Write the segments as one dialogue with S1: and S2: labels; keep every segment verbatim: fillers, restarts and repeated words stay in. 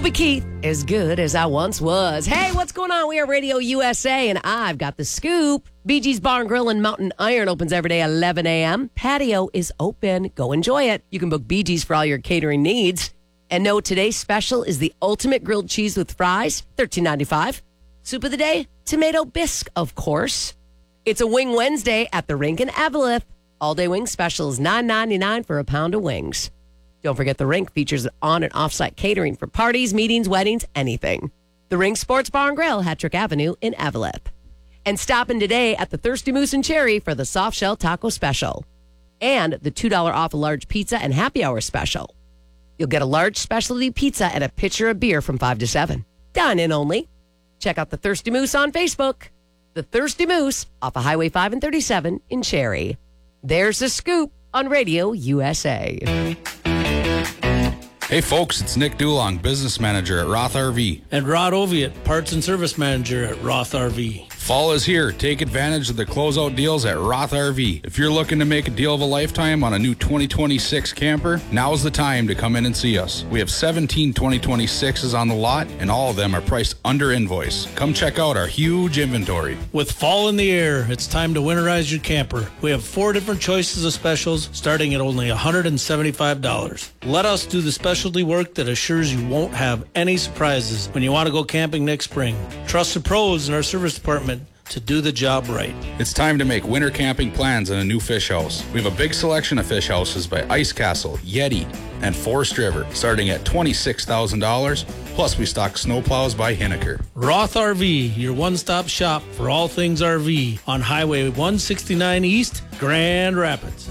S1: Toby Keith, as good as I once was. Hey, what's going on? We are Radio U S A, and I've got the scoop. Bee Gees Bar and Grill in Mountain Iron opens every day at eleven a.m. Patio is open. Go enjoy it. You can book Bee Gees for all your catering needs. And no, today's special is the ultimate grilled cheese with fries, thirteen ninety-five. Soup of the day, tomato bisque, of course. It's a Wing Wednesday at the Rink in Evelyn. All-day wing special is nine ninety-nine for a pound of wings. Don't forget the Rink features on- and off-site catering for parties, meetings, weddings, anything. The Rink Sports Bar and Grill, Hattrick Avenue in Evelyn. And stop in today at the Thirsty Moose and Cherry for the soft shell taco special. And the two dollars off a large pizza and happy hour special. You'll get a large specialty pizza and a pitcher of beer from five to seven. Dine in only. Check out the Thirsty Moose on Facebook. The Thirsty Moose off of Highway five and thirty-seven in Cherry. There's the scoop on Radio U S A.
S2: Hey folks, it's Nick Dulong, business manager at Roth R V.
S3: And Rod Oviatt, parts and service manager at Roth R V.
S2: Fall is here. Take advantage of the closeout deals at Roth R V. If you're looking to make a deal of a lifetime on a new twenty twenty-six camper, now's the time to come in and see us. We have seventeen twenty twenty-sixes on the lot, and all of them are priced under invoice. Come check out our huge inventory.
S3: With fall in the air, it's time to winterize your camper. We have four different choices of specials starting at only one hundred seventy-five dollars. Let us do the specialty work that assures you won't have any surprises when you want to go camping next spring. Trust the pros in our service department to do the job right.
S2: It's time to make winter camping plans in a new fish house. We have a big selection of fish houses by Ice Castle, Yeti, and Forest River, starting at twenty-six thousand dollars. Plus, we stock snowplows by Hinneker.
S3: Roth R V, your one-stop shop for all things R V on Highway one sixty-nine East, Grand Rapids.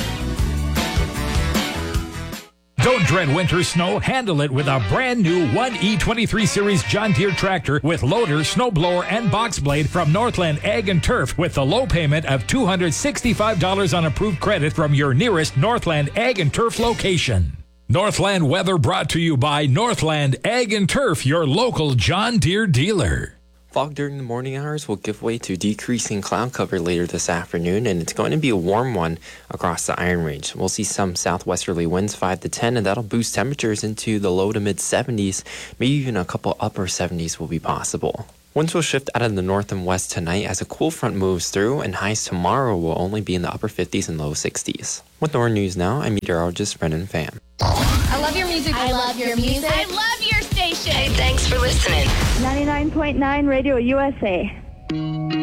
S4: Don't dread winter snow. Handle it with a brand new one E twenty-three Series John Deere tractor with loader, snowblower, and box blade from Northland Ag and Turf with the low payment of two hundred sixty-five dollars on approved credit from your nearest Northland Ag and Turf location. Northland weather brought to you by Northland Ag and Turf, your local John Deere dealer.
S5: Fog during the morning hours will give way to decreasing cloud cover later this afternoon, and it's going to be a warm one across the Iron Range. We'll see some southwesterly winds five to ten, and that'll boost temperatures into the low to mid seventies. Maybe even a couple upper seventies will be possible. Winds will shift out of the north and west tonight as a cool front moves through, and highs tomorrow will only be in the upper fifties and low sixties. With N O R News Now, I'm meteorologist Brendan Pham.
S6: I love your music.
S7: I love your music.
S6: I love your station.
S7: Hey, thanks for listening.
S8: ninety-nine point nine Radio U S A.